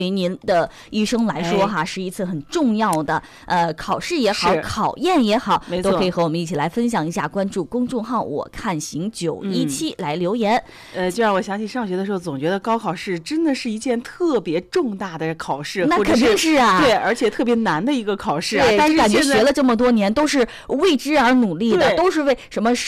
对于您的一生来说哈，是一次很重要的考试也好，考验也好，都可以和我们一起来分享一下。关注公众号我看行917来留言。 就让我想起上学的时候，总觉得高考试真的是一件特别重大的考试， 那肯定是啊， 对，而且特别难的一个考试啊。但是感觉学了这么多年，都是为之而努力的，都是为什么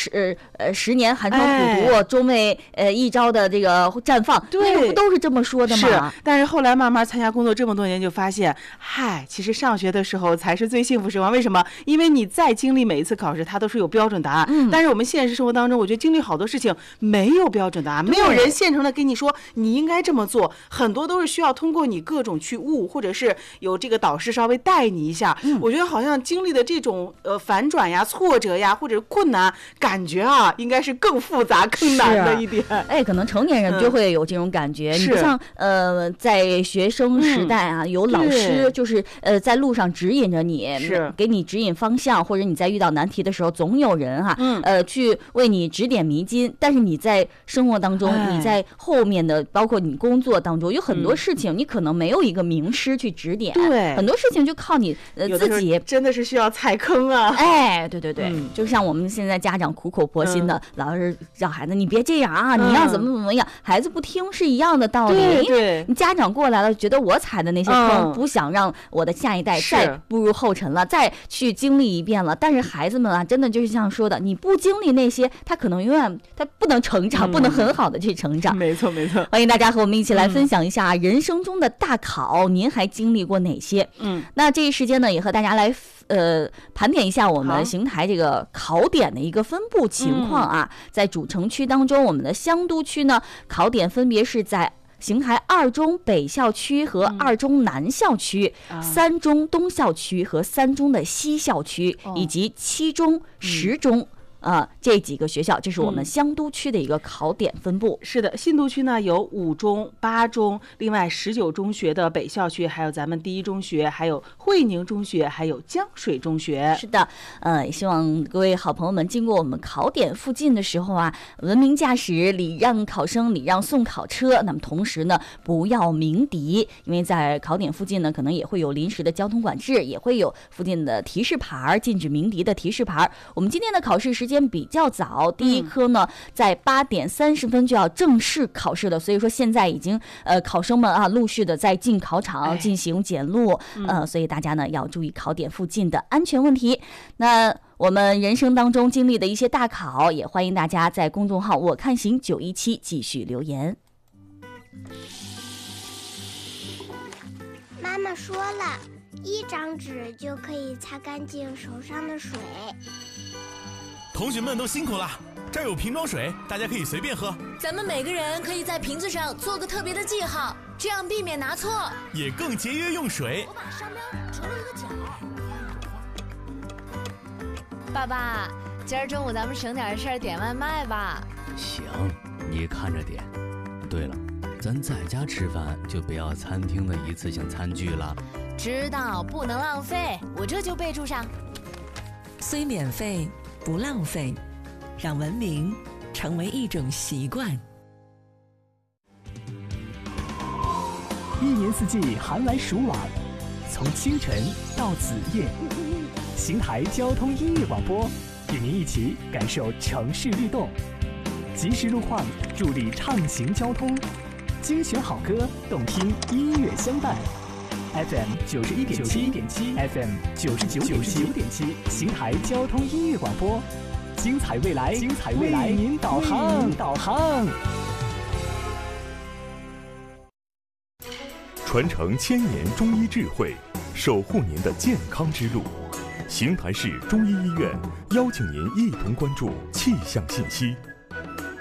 10年寒窗苦读，终为一朝的这个绽放，对，不都是这么说的吗？ 是。但是后来慢慢参加工作这么多年，就发现，其实上学的时候才是最幸福时光。为什么？因为你再经历每一次考试，它都是有标准答案。但是我们现实生活当中，我觉得经历好多事情没有标准答案，没有人现成的跟你说你应该这么做，很多都是需要通过你各种去悟，或者是有这个导师稍微带你一下。我觉得好像经历的这种反转呀、挫折呀，或者是困难，感觉应该是更复杂、更难的一点。 可能成年人就会有这种感觉。你不像在学生时代啊，有老师就是在路上指引着你，给你指引方向，或者你在遇到难题的时候，总有人去为你指点迷津。但是你在生活当中，你在后面的，包括你工作当中，有很多事情你可能没有一个名师去指点， 对， 很多事情就靠你自己， 真的是需要踩坑啊。 对，就像我们现在家长苦口婆心的，老是让孩子你别这样啊，你要怎么样，孩子不听是一样的道理。 对， 你家长过来了，觉得我踩的那些坑不想让我的下一代再步入后尘了，再去经历一遍了。但是孩子们啊，真的就是像说的，你不经历那些，他可能永远他不能成长，不能很好的去成长。 没错。 欢迎大家和我们一起来分享一下人生中的大考，您还经历过哪些？那这一时间呢，也和大家来盘点一下我们邢台这个考点的一个分布情况啊。在主城区当中，我们的香都区呢，考点分别是在邢台2中北校区和2中南校区、3中东校区和3中的西校区，以及7中、10中。这几个学校，这是我们香都区的一个考点分布。 是的，信都区呢有5中、8中，另外19中学的北校区，还有咱们第一中学，还有会宁中学，还有江水中学。 是的，也希望各位好朋友们经过我们考点附近的时候啊，文明驾驶，礼让考生，礼让送考车。那么同时呢，不要鸣笛，因为在考点附近呢，可能也会有临时的交通管制，也会有附近的提示牌，禁止鸣笛的提示牌。我们今天的考试时间比较早，第一科呢在8点30分就要正式考试的，所以说现在已经考生们啊陆续的在进考场进行检录，所以大家呢要注意考点附近的安全问题。那我们人生当中经历的一些大考，也欢迎大家在公众号我看行917继续留言。 妈妈说了，1张纸就可以擦干净手上的水。 同学们都辛苦了，这儿有瓶装水，大家可以随便喝。 咱们每个人可以在瓶子上做个特别的记号，这样避免拿错， 也更节约用水。 我把商标折了一个角。爸爸，今儿中午咱们省点事儿点外卖吧。 行，你看着点。对了，咱在家吃饭就不要餐厅的一次性餐具了。 知道，不能浪费，我这就备注上。 虽免费不浪费，让文明成为一种习惯。 一年四季寒来暑往，从清晨到子夜，邢台交通音乐广播与您一起感受城市律动，及时路况助力畅行交通，精选好歌，动听音乐相伴。FM 91.7 FM 99.7，邢台交通音乐广播，精彩未来，为您导航。 传承1000年中医智慧，守护您的健康之路。邢台市中医医院邀请您一同关注气象信息。